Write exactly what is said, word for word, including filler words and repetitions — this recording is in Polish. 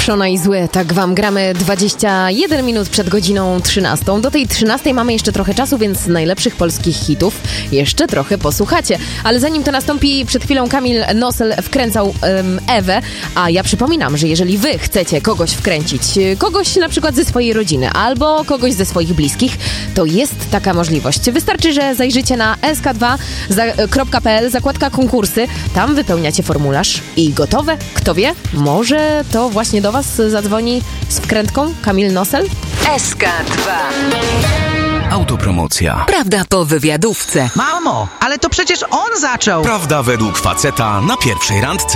Szona i Zły, tak wam gramy dwadzieścia jeden minut przed godziną trzynastą. Do tej trzynastej mamy jeszcze trochę czasu, więc najlepszych polskich hitów jeszcze trochę posłuchacie. Ale zanim to nastąpi, przed chwilą Kamil Nosel wkręcał um, Ewę, a ja przypominam, że jeżeli wy chcecie kogoś wkręcić, kogoś na przykład ze swojej rodziny albo kogoś ze swoich bliskich, to jest taka możliwość. Wystarczy, że zajrzycie na s k dwa kropka p l, zakładka konkursy, tam wypełniacie formularz i gotowe. Kto wie, może to właśnie do was zadzwoni z wkrętką Kamil Nosel? S K dwa. Autopromocja. Prawda po wywiadówce. Mamo, ale to przecież on zaczął. Prawda według faceta na pierwszej randce.